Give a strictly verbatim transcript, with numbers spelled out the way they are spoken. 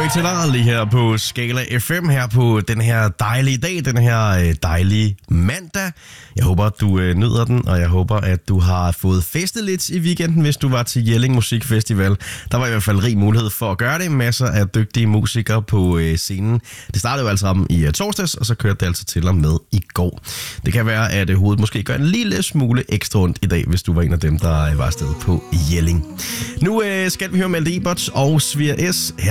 goddag til dig lige her på Skala F M, her på den her dejlige dag, den her dejlige mandag. Jeg håber, at du øh, nyder den, og jeg håber, at du har fået festet lidt i weekenden, hvis du var til Jelling Musikfestival. Der var i hvert fald rig mulighed for at gøre det. Masser af dygtige musikere på øh, scenen. Det startede jo altså sammen i uh, torsdags, og så kørte det altså til og med i går. Det kan være, at uh, hovedet måske gør en lille smule ekstra ondt i dag, hvis du var en af dem, der uh, var afsted på Jelling. Nu uh, skal vi høre Malte Eberts og Svir S. Her